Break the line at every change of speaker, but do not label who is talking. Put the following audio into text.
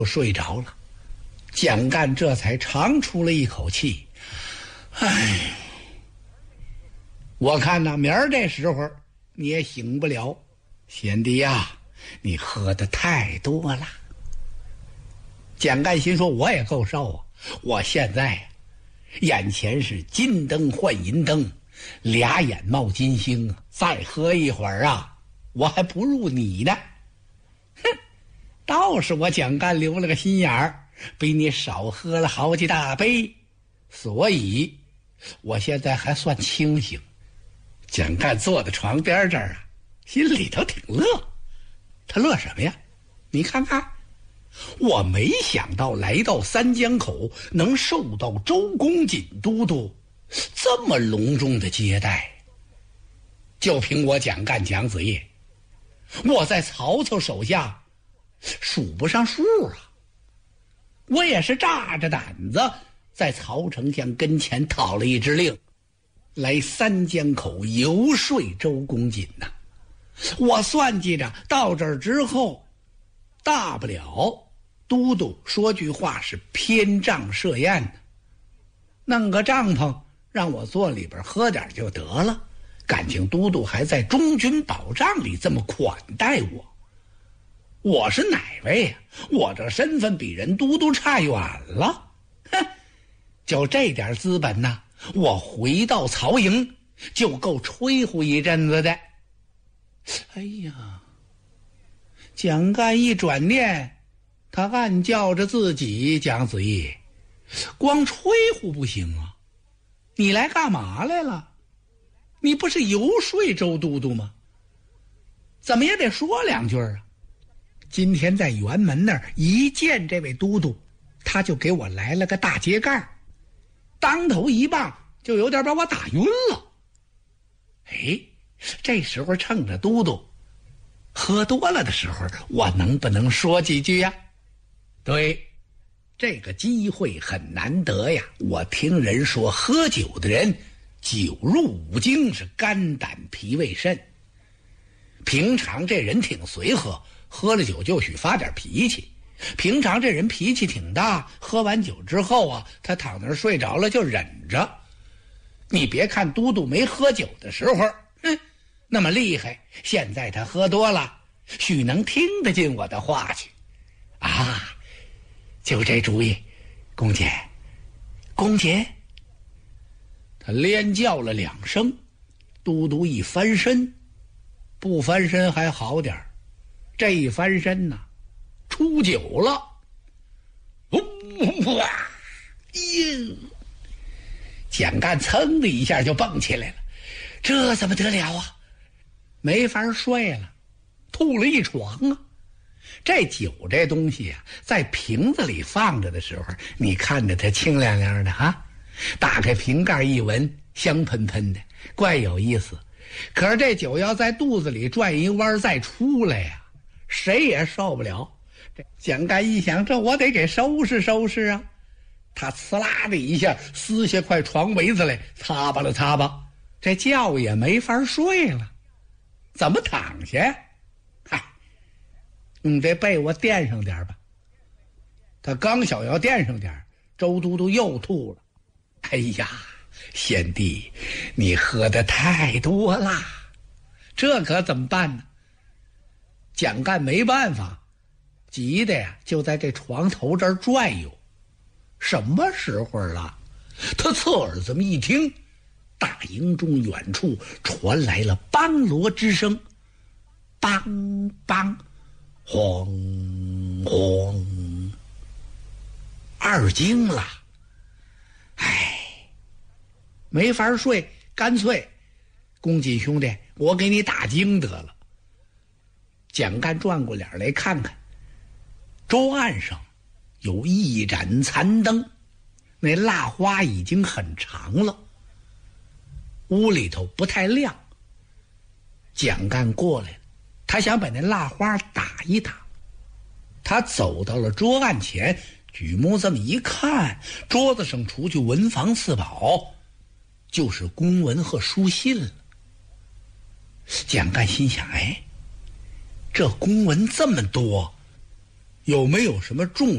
我睡着了。蒋干这才长出了一口气，唉，我看呐，明儿这时候你也醒不了，贤弟呀，你喝的太多了。蒋干心说，我也够受啊，我现在眼前是金灯换银灯，俩眼冒金星啊，再喝一会儿啊，我还不如你呢。哼，倒是我蒋干留了个心眼儿，比你少喝了好几大杯，所以我现在还算清醒。蒋干坐在床边这儿啊，心里头挺乐。他乐什么呀？你看看，我没想到来到三江口能受到周公瑾都督这么隆重的接待。就凭我蒋干蒋子夜，我在曹操手下数不上数啊。我也是炸着胆子在曹丞相跟前讨了一支令，来三江口游说周公瑾呐。我算计着到这儿之后，大不了都督说句话是偏帐设宴的，弄个帐篷让我坐里边喝点就得了。感情都督还在中军保障里这么款待我，我是哪位呀？我这身份比人都督差远了。哼，就这点资本呢，我回到曹营就够吹呼一阵子的。哎呀，蒋干一转念，他暗叫着自己，蒋子夜，光吹呼不行啊，你来干嘛来了？你不是游说周都督吗？怎么也得说两句啊。今天在辕门那儿一见这位都督，他就给我来了个大秸秆，当头一棒就有点把我打晕了。哎，这时候趁着都督喝多了的时候，我能不能说几句呀？对，这个机会很难得呀。我听人说，喝酒的人酒入五经，是肝胆脾胃肾。平常这人挺随和，喝了酒就许发点脾气。平常这人脾气挺大，喝完酒之后啊，他躺那儿睡着了就忍着。你别看都督没喝酒的时候那么厉害，现在他喝多了，许能听得进我的话去啊。就这主意，公瑾，公瑾。他连叫了两声，都督一翻身，不翻身还好点儿，这一翻身呢，出酒了。哇！哟！蒋干噌的一下就蹦起来了，这怎么得了啊？没法睡了，吐了一床啊。这酒这东西啊，在瓶子里放着的时候，你看着它清亮亮的啊，打开瓶盖一闻，香喷喷的，怪有意思。可是这酒要在肚子里转一弯再出来呀，谁也受不了。这蒋干一想，这我得给收拾收拾啊。他呲啦的一下撕下块床围子来，擦吧了擦吧，这觉也没法睡了。怎么躺下？嗨，这被我垫上点吧。他刚想要垫上点，周都督又吐了。哎呀，贤弟，你喝得太多了，这可怎么办呢？蒋干没办法，急的呀，就在这床头这儿转悠。什么时候了？他侧耳这么一听，大营中远处传来了梆锣之声，梆梆，轰轰，二更了。哎，没法睡，干脆，公瑾兄弟，我给你打更得了。蒋干转过脸来看看，桌案上有一盏残灯，那蜡花已经很长了，屋里头不太亮。蒋干过来了，他想把那蜡花打一打。他走到了桌案前，举目这么一看，桌子上除去文房四宝，就是公文和书信了。蒋干心想，哎，这公文这么多，有没有什么重